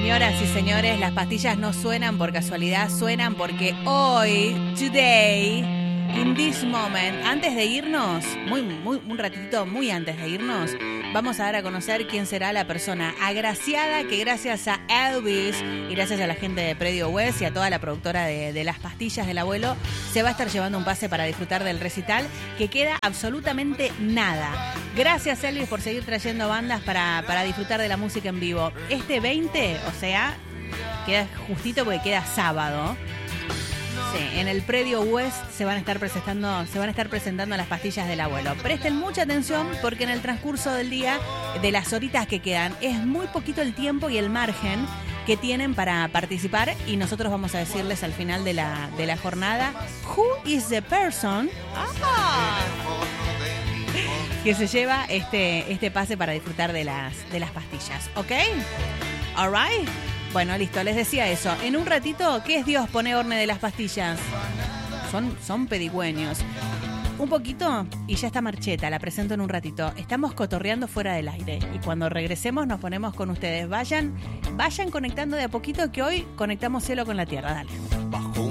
Señoras y señores, las pastillas no suenan por casualidad, suenan porque hoy, today, in this moment, antes de irnos, un ratito muy antes de irnos, vamos a dar a conocer quién será la persona agraciada que gracias a Elvis y gracias a la gente de Predio West y a toda la productora de las pastillas del abuelo, se va a estar llevando un pase para disfrutar del recital que queda absolutamente nada. Gracias, Elvis, por seguir trayendo bandas para disfrutar de la música en vivo. Este 20, o sea, queda justito porque queda sábado. Sí, en el Predio West se van a estar presentando las pastillas del abuelo. Presten mucha atención porque en el transcurso del día, de las horitas que quedan, es muy poquito el tiempo y el margen que tienen para participar y nosotros vamos a decirles al final de la jornada who is the person que se lleva este pase para disfrutar de las pastillas, ¿ok? All right. Bueno, listo, les decía eso. En un ratito, ¿qué es Dios pone horne de las pastillas? Son pedigüeños. Un poquito y ya está Marcheta, la presento en un ratito. Estamos cotorreando fuera del aire y cuando regresemos nos ponemos con ustedes. Vayan conectando de a poquito que hoy conectamos cielo con la tierra. Dale.